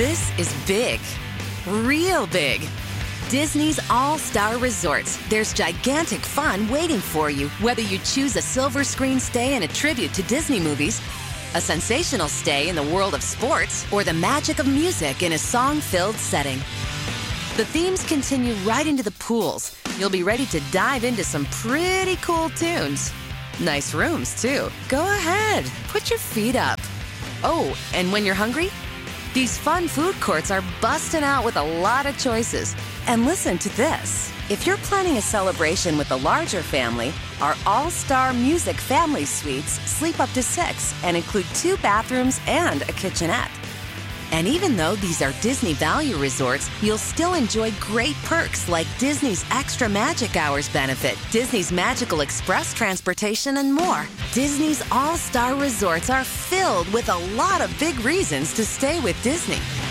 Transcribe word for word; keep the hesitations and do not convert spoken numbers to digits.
This is big. Real big. Disney's All-Star Resorts. There's gigantic fun waiting for you, whether you choose a silver screen stay and a tribute to Disney movies, a sensational stay in the world of sports, or the magic of music in a song-filled setting. The themes continue right into the pools. You'll be ready to dive into some pretty cool tunes. Nice rooms, too. Go ahead, put your feet up. Oh, and when you're hungry, these fun food courts are busting out with a lot of choices. And listen to this. If you're planning a celebration with a larger family, our All-Star Music Family Suites sleep up to six and include two bathrooms and a kitchenette. And even though these are Disney Value Resorts, you'll still enjoy great perks like Disney's Extra Magic Hours benefit, Disney's Magical Express transportation, and more. Disney's All-Star Resorts are filled with a lot of big reasons to stay with Disney.